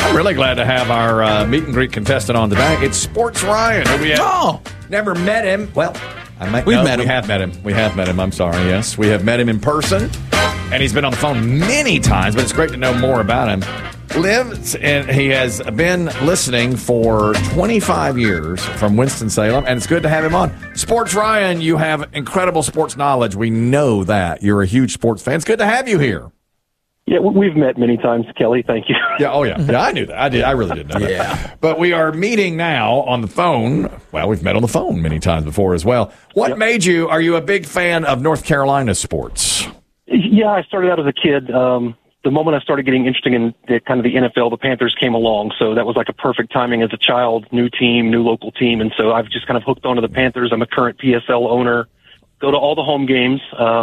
I'm really glad to have our meet and greet contestant on today. It's Sports Ryan. We have never met him. Well, we have met him. We have met him. I'm sorry. Yes, we have met him in person, and he's been on the phone many times. But it's great to know more about him. Lives and he has been listening for 25 years from Winston-Salem, and it's good to have him on. Sports Ryan, you have incredible sports knowledge. We know that. You're a huge sports fan. It's good to have you here. Yeah, we've met many times, Kelly. Thank you. Yeah, I knew that. I really did know that. Yeah. But we are meeting now on the phone. Well, we've met on the phone many times before as well. What made you, are you a big fan of North Carolina sports? Yeah, I started out as a kid. The moment I started getting interested in the NFL, the Panthers came along. So that was like a perfect timing as a child, new team, new local team. And so I've just kind of hooked onto the Panthers. I'm a current PSL owner, go to all the home games.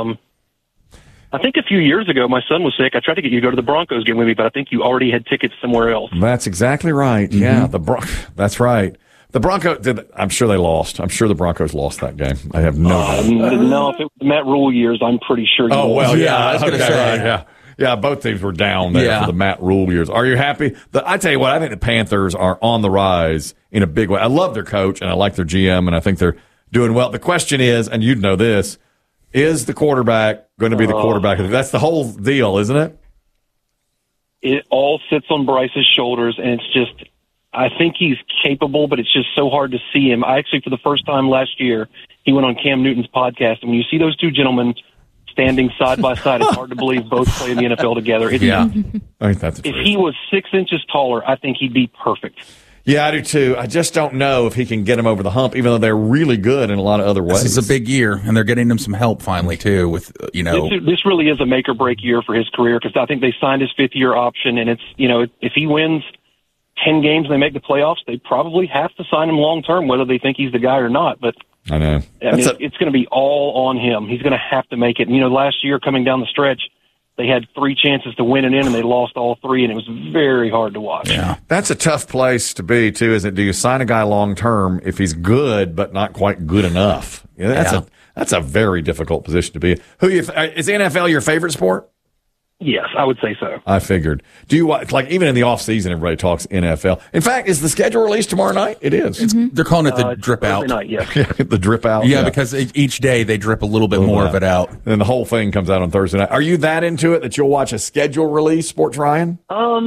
I think a few years ago, my son was sick. I tried to get you to go to the Broncos game with me, but I think you already had tickets somewhere else. That's exactly right. Mm-hmm. Yeah, that's right. The Broncos, I'm sure they lost. I'm sure the Broncos lost that game. I have no doubt. No, if it was the Matt Rule years, I'm pretty sure you well, yeah, I was going to say. Right, yeah, both teams were down there for the Matt Rule years. Are you happy? I tell you what, I think the Panthers are on the rise in a big way. I love their coach, and I like their GM, and I think they're doing well. The question is, and you'd know this, is the quarterback going to be the quarterback? That's the whole deal, isn't it? It all sits on Bryce's shoulders, and it's just, I think he's capable, but it's just so hard to see him. I actually, for the first time last year, he went on Cam Newton's podcast, and when you see those two gentlemen standing side by side, it's hard to believe both play in the NFL together. I think that's if he was 6 inches taller, I think he'd be perfect. Yeah, I do too. I just don't know if he can get him over the hump, even though they're really good in a lot of other ways. This is a big year, and they're getting him some help finally too. With this really is a make or break year for his career because I think they signed his 5th-year option, and it's if he wins 10 games and they make the playoffs, they probably have to sign him long term, whether they think he's the guy or not. But I know it's going to be all on him. He's going to have to make it. And, last year coming down the stretch, they had 3 chances to win it in, and they lost all 3, and it was very hard to watch. Yeah, that's a tough place to be, too, isn't it? Do you sign a guy long-term if he's good but not quite good enough? That's a very difficult position to be. Is the NFL your favorite sport? Yes, I would say so. I figured. Do you even in the off season, everybody talks NFL. In fact, is the schedule released tomorrow night? It is. They're calling it the drip out. Night, yeah. The drip out. Yeah, because each day they drip a little bit more of it out. And the whole thing comes out on Thursday night. Are you that into it that you'll watch a schedule release, Sports Ryan?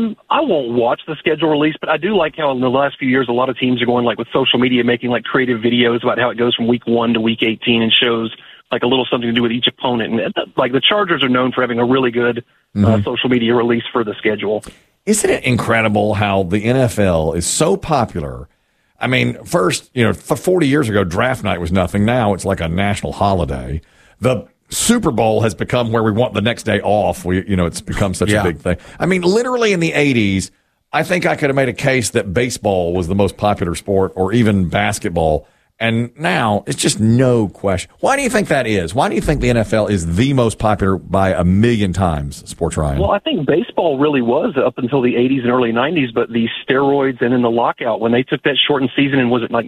I won't watch the schedule release, but I do like how in the last few years a lot of teams are going with social media, making creative videos about how it goes from week 1 to week 18 and shows a little something to do with each opponent. And the Chargers are known for having a really good social media release for the schedule. Isn't it incredible how the NFL is so popular? I mean, first, 40 years ago, draft night was nothing. Now it's like a national holiday. The Super Bowl has become where we want the next day off. It's become such a big thing. I mean, literally in the 80s, I think I could have made a case that baseball was the most popular sport or even basketball. And now it's just no question. Why do you think that is? Why do you think the NFL is the most popular by a million times, Sports Ryan? Well, I think baseball really was up until the 80s and early 90s, but the steroids and then the lockout, when they took that shortened season, and was it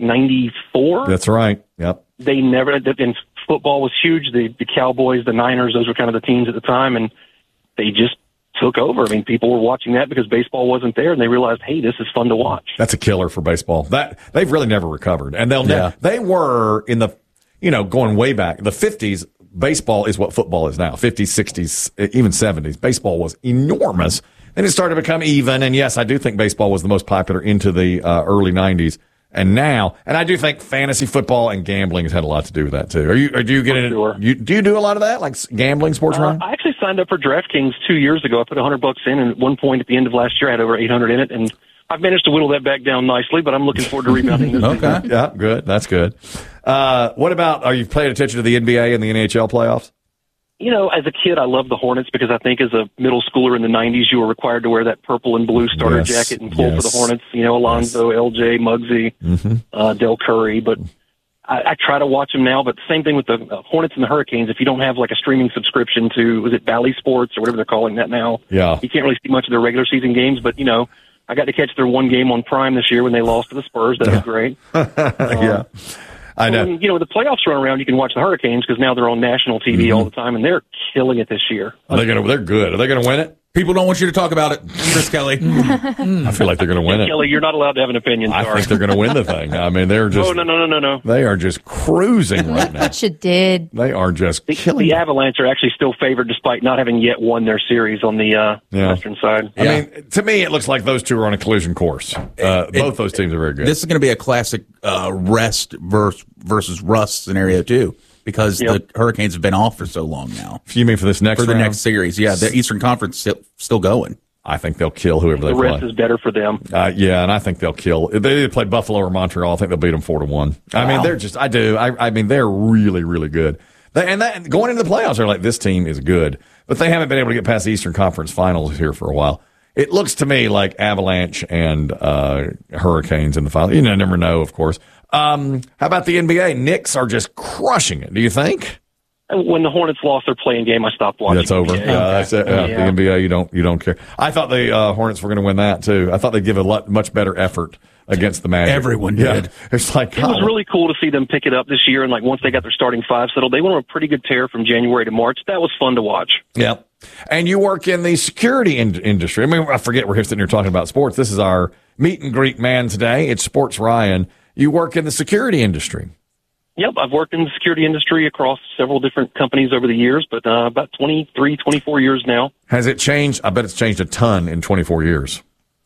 94? That's right. Yep. They never, and football was huge. The Cowboys, the Niners, those were kind of the teams at the time, and they just took over. I mean, people were watching that because baseball wasn't there, and they realized, hey, this is fun to watch. That's a killer for baseball. They've really never recovered, and they were in the going way back the 50s. Baseball is what football is now. 50s, 60s, even 70s. Baseball was enormous, and it started to become even. And yes, I do think baseball was the most popular into the early 90s. And now, and I do think fantasy football and gambling has had a lot to do with that too. Do you get it? Sure. Do you do a lot of that, like gambling, Sports Ryan? I actually signed up for DraftKings 2 years ago. I put $100 in, and at one point at the end of last year, I had over 800 in it, and I've managed to whittle that back down nicely. But I'm looking forward to rebounding this Okay, season. Yeah, good. That's good. What about? Are you paying attention to the NBA and the NHL playoffs? As a kid, I loved the Hornets because I think as a middle schooler in the 90s, you were required to wear that purple and blue starter jacket and pull for the Hornets. Alonzo, LJ, Muggsy, Del Curry. But I try to watch them now. But same thing with the Hornets and the Hurricanes. If you don't have a streaming subscription to, was it Bally Sports or whatever they're calling that now? Yeah. You can't really see much of their regular season games. But, I got to catch their one game on Prime this year when they lost to the Spurs. That was great. Yeah. I know. When, the playoffs run around, you can watch the Hurricanes because now they're on national TV all the time, and they're killing it this year. They're good. Are they going to win it? People don't want you to talk about it, Chris Kelly. I feel like they're going to win it. Kelly, you're not allowed to have an opinion. I Sorry. think they're going to win the thing. I mean, they're just. Oh, no. They are just cruising right now. What you did. They are just killing. The Avalanche are actually still favored despite not having yet won their series on the Western side. I mean, to me, it looks like those two are on a collision course. Both those teams are very good. This is going to be a classic rest versus rust scenario, too, because the Hurricanes have been off for so long now. You mean for this next round? Next series, yeah. The Eastern Conference still going. I think they'll kill whoever they play. The rest is better for them. Yeah, and I think they'll kill. If they play Buffalo or Montreal, I think they'll beat them 4-1. I mean, they're just. I do. I mean, they're really, really good. Going into the playoffs, they're like, this team is good, but they haven't been able to get past the Eastern Conference Finals here for a while. It looks to me like Avalanche and Hurricanes in the final. You never know, of course. How about the NBA? Knicks are just crushing it. Do you think? When the Hornets lost their playing game, I stopped watching. That's over. That's it. The NBA, you don't care. I thought the Hornets were going to win that too. I thought they'd give a much better effort against the Magic. Everyone did. It's like it was really cool to see them pick it up this year. And like once they got their starting five settled, they went on a pretty good tear from January to March. That was fun to watch. Yeah. And you work in the security industry. I mean, I forget we're here sitting here talking about sports. This is our meet and greet man today. It's Sports Ryan. You work in the security industry. Yep, I've worked in the security industry across several different companies over the years, but about 23, 24 years now. Has it changed? I bet it's changed a ton in 24 years.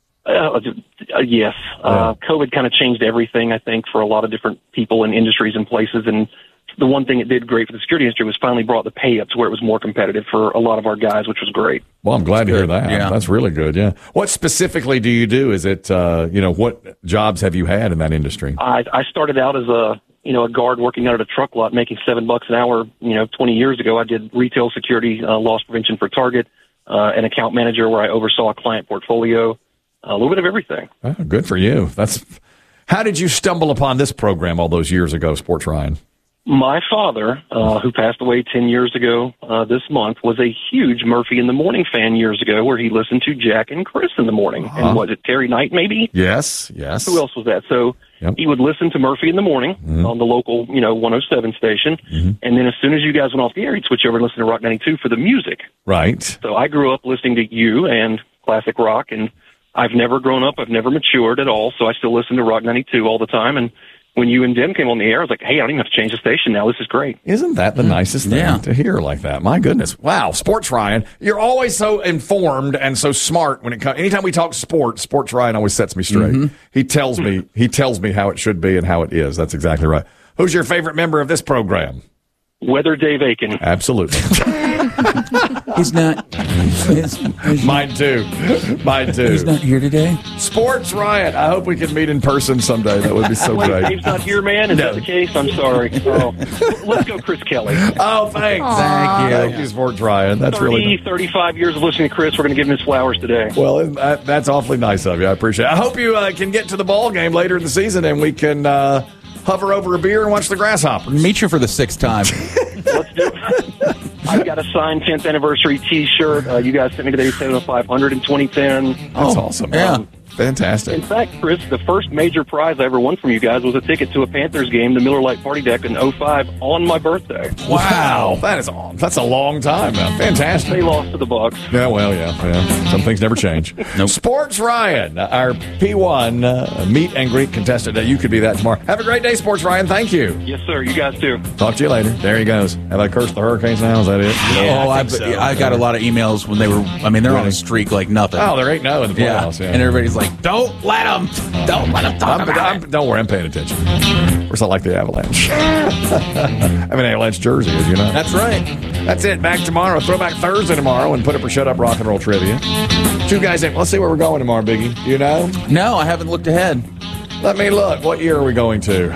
Yes. COVID kind of changed everything, I think, for a lot of different people and industries and places. And the one thing it did great for the security industry was finally brought the pay up to where it was more competitive for a lot of our guys, which was great. Well, I'm glad to hear that. Yeah. That's really good. Yeah. What specifically do you do? Is it, what jobs have you had in that industry? I started out as a guard working out at a truck lot, making $7 an hour. 20 years ago, I did retail security, loss prevention for Target, an account manager where I oversaw a client portfolio, a little bit of everything. Oh, good for you. How did you stumble upon this program all those years ago, Sports Ryan? My father, who passed away 10 years ago this month, was a huge Murphy in the Morning fan years ago, where he listened to Jack and Chris in the morning. And was it Terry Knight, maybe? Yes. Who else was that? So he would listen to Murphy in the morning on the local, 107 station. And then as soon as you guys went off the air, he'd switch over and listen to Rock 92 for the music. Right. So I grew up listening to you and classic rock, and I've never grown up. I've never matured at all. So I still listen to Rock 92 all the time. And when you and Dim came on the air, I was like, hey, I don't even have to change the station now. This is great. Isn't that the nicest thing to hear like that? My goodness. Wow. Sports Ryan, you're always so informed and so smart when it comes. Anytime we talk sports Ryan always sets me straight. He tells me how it should be and how it is. That's exactly right. Who's your favorite member of this program? Weather Dave Aiken. Absolutely. He's not. Mine too. He's not here today. Sports Ryan. I hope we can meet in person someday. That would be so Wait, great. Dave's not here, man? Is that the case? I'm sorry. Oh. Let's go Chris Kelly. Oh, thanks. Aww. Thank you, Sports Ryan. That's 30, really nice. 35 years of listening to Chris. We're going to give him his flowers today. Well, that's awfully nice of you. I appreciate it. I hope you can get to the ball game later in the season and we can hover over a beer and watch the Grasshoppers. Meet you for the 6th time. Let's do it. I've got a signed 10th anniversary T-shirt. You guys sent me to the Daytona 500 in 2010. That's awesome. Yeah. Fantastic. In fact, Chris, the first major prize I ever won from you guys was a ticket to a Panthers game, the Miller Lite Party Deck in 05 on my birthday. Wow. That's a long time, man. Fantastic. They lost to the Bucks. Yeah, well, yeah. Some things never change. Nope. Sports Ryan, our P1 meet and greet contestant. You could be that tomorrow. Have a great day, Sports Ryan. Thank you. Yes, sir. You guys too. Talk to you later. There he goes. Have I cursed the Hurricanes now? Is that it? I got a lot of emails when they were. I mean, they're on a streak like nothing. Oh, there ain't no in the playoffs. Yeah. And everybody's like, "Don't let them talk about it." Don't worry, I'm paying attention. Of course, I like the Avalanche. I have an Avalanche jersey, as you know. That's right. That's it. Back tomorrow. Throwback Thursday tomorrow and put up or shut up rock and roll trivia. Two guys in. Let's see where we're going tomorrow, Biggie. Do you know? No, I haven't looked ahead. Let me look. What year are we going to?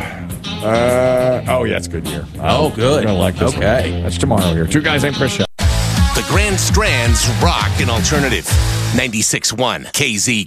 It's a good year. Oh, good. You're going to like this Okay. one. That's tomorrow here. Two guys named Chris Shell. The Grand Strand's Rock and Alternative. 96.1 KZK.